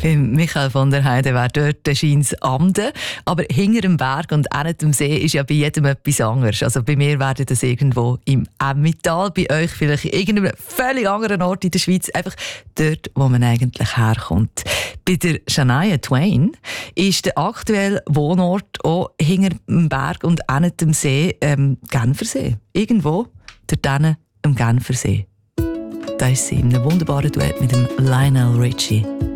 Michael von der Heide wäre dort scheint Amden. Aber hinter dem Berg und auch nicht am See ist ja bei jedem etwas anderes. Also bei mir wäre das irgendwo im Emmental, bei euch vielleicht in irgendeinem völlig anderen Ort in der Schweiz, einfach dort, wo man eigentlich herkommt. Bei der Shania Twain ist der aktuelle Wohnort auch hinter dem Berg und auch nicht am See, Genfersee. Irgendwo dort am Genfersee. Da ist sie in einem wunderbaren Duett mit dem Lionel Richie.